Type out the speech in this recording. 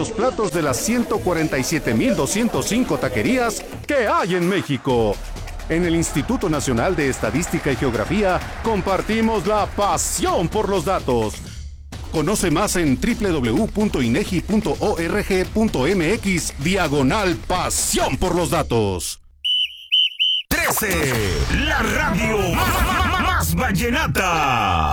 los platos de las 147,205 taquerías que hay en México. En el Instituto Nacional de Estadística y Geografía compartimos la pasión por los datos. Conoce más en www.inegi.org.mx/pasión por los datos. 13, la radio más vallenata.